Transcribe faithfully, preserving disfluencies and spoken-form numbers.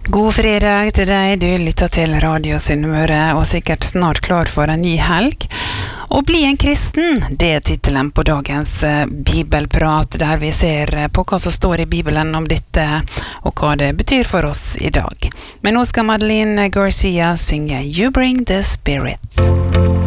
God fredag til deg, du lytter til Radio Sunnmøre og sikkert snart klar for en ny helg. Å bli en kristen, det er titelen på dagens bibelprat, der vi ser på hva som står i Bibelen om dette, og hva det betyr for oss i dag. Men nå skal Madeleine Garcia synge You Bring the Spirit.